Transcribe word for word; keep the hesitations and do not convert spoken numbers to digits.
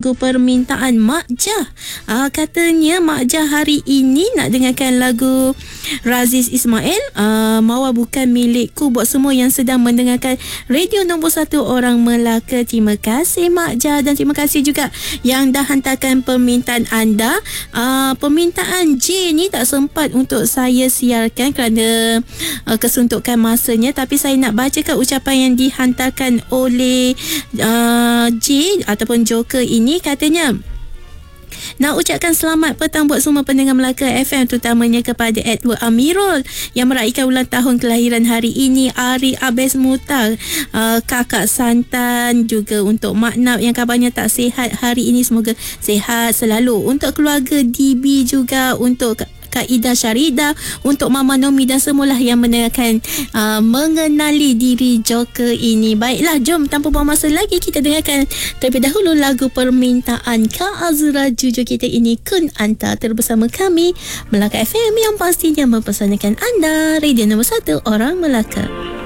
lagu permintaan Mak Jah. Uh, katanya Mak Jah hari ini nak dengarkan lagu Raziz Ismail, uh, Mawar Bukan Milikku, buat semua yang sedang mendengarkan radio nombor satu Orang Melaka. Terima kasih Mak Jah, dan terima kasih juga yang dah hantarkan permintaan anda. Uh, permintaan J ni tak sempat untuk saya siarkan kerana uh, kesuntukan masanya, tapi saya nak bacakan ucapan yang dihantarkan oleh uh, J ataupun Joker ini. Katanya, nak ucapkan selamat petang buat semua pendengar Melaka F M, terutamanya kepada Edward Amirul yang meraihkan ulang tahun kelahiran hari ini, Ari Abes Mutar, uh, kakak Santan, juga untuk Mak Nap yang kabarnya tak sihat hari ini, semoga sihat selalu, untuk keluarga D B, juga untuk Kak Ida Syarida, untuk Mama Nomi dan semualah yang mendengarkan uh, mengenali diri Joker ini. Baiklah, jom tanpa buang masa lagi kita dengarkan terlebih dahulu lagu permintaan Kak Azura Jujur kita ini, Kun Anta, terus bersama kami Melaka F M yang pastinya mempersanakan anda, radio nombor satu Orang Melaka.